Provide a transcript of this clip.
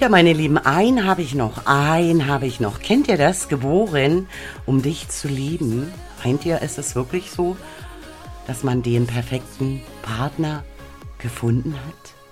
Ja, meine Lieben, einen habe ich noch. Kennt ihr das? Geboren, um dich zu lieben. Meint ihr, ist es wirklich so, dass man den perfekten Partner gefunden hat?